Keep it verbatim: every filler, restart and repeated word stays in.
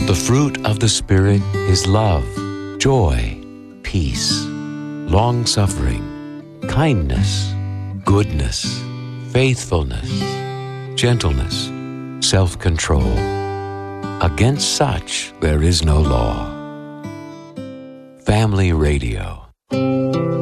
The fruit of the Spirit is love, joy, peace, long-suffering, kindness, goodness, faithfulness, gentleness, self-control. Against such there is no law. Family Radio.